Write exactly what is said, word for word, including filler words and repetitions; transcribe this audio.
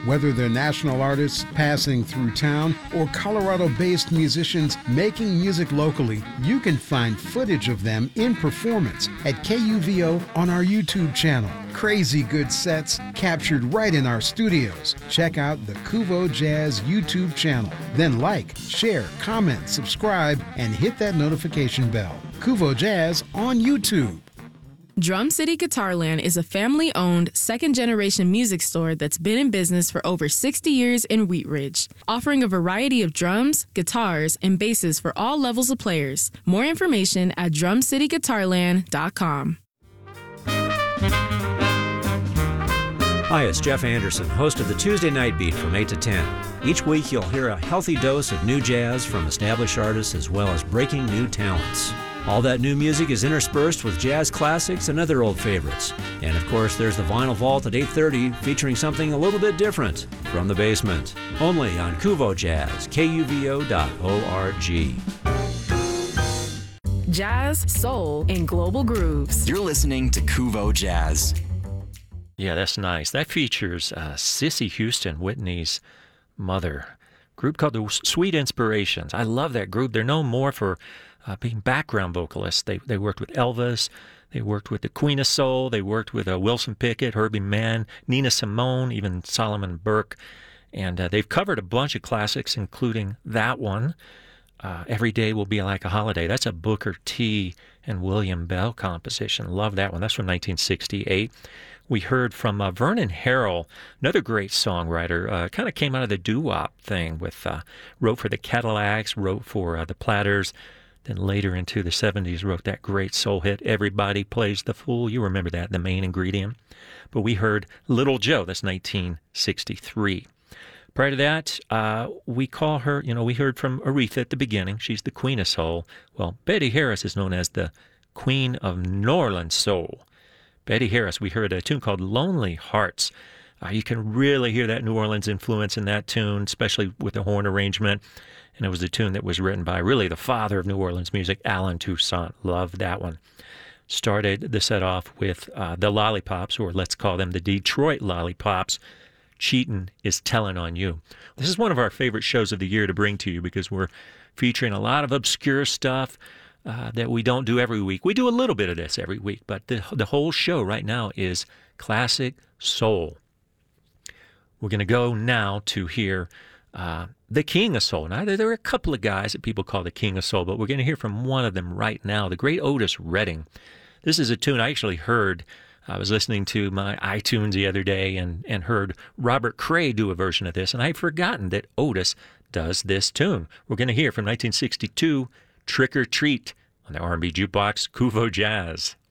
Whether they're national artists passing through town or Colorado-based musicians making music locally, you can find footage of them in performance at K U V O on our YouTube channel. Crazy good sets captured right in our studios. Check out the Kuvo Jazz YouTube channel. Then like, share, comment, subscribe, and hit that notification bell. Kuvo Jazz on YouTube. Drum City Guitarland is a family-owned, second-generation music store that's been in business for over sixty years in Wheat Ridge, offering a variety of drums, guitars, and basses for all levels of players. More information at drum city guitarland dot com. Hi, it's Jeff Anderson, host of the Tuesday Night Beat from eight to ten. Each week you'll hear a healthy dose of new jazz from established artists as well as breaking new talents. All that new music is interspersed with jazz classics and other old favorites. And of course, there's the Vinyl Vault at eight thirty featuring something a little bit different from the basement. Only on Kuvo Jazz, K U V O dot org. Jazz, soul, and global grooves. You're listening to Kuvo Jazz. Yeah, that's nice. That features uh, Cissy Houston, Whitney's mother. Group called the Sweet Inspirations. I love that group. They're known more for uh, being background vocalists. They they worked with Elvis. They worked with the Queen of Soul. They worked with uh, Wilson Pickett, Herbie Mann, Nina Simone, even Solomon Burke. And uh, they've covered a bunch of classics, including that one, uh, Every Day Will Be Like a Holiday. That's a Booker T. and William Bell composition. Love that one. That's from nineteen sixty-eight. We heard from uh, Vernon Harrell, another great songwriter. Uh, kind of came out of the doo-wop thing with, uh, wrote for the Cadillacs, wrote for uh, the Platters, then later into the seventies wrote that great soul hit, Everybody Plays the Fool. You remember that, The Main Ingredient. But we heard Little Joe, that's nineteen sixty-three. Prior to that, uh, we call her, you know, we heard from Aretha at the beginning. She's the Queen of Soul. Well, Betty Harris is known as the Queen of New Orleans Soul. Betty Harris, we heard a tune called Lonely Hearts. Uh, you can really hear that New Orleans influence in that tune, especially with the horn arrangement. And it was a tune that was written by really the father of New Orleans music, Allen Toussaint. Love that one. Started the set off with uh, the Lollipops, or let's call them the Detroit Lollipops. Cheatin' is Tellin' on You. This is one of our favorite shows of the year to bring to you because we're featuring a lot of obscure stuff uh, that we don't do every week. We do a little bit of this every week, but the, the whole show right now is classic soul. We're going to go now to hear uh, the King of Soul. Now, there are a couple of guys that people call the King of Soul, but we're going to hear from one of them right now, the great Otis Redding. This is a tune I actually heard. I was listening to my iTunes the other day and, and heard Robert Cray do a version of this, and I'd forgotten that Otis does this tune. We're going to hear from nineteen sixty-two, Trick or Treat, on the R and B Jukebox, Kuvo Jazz.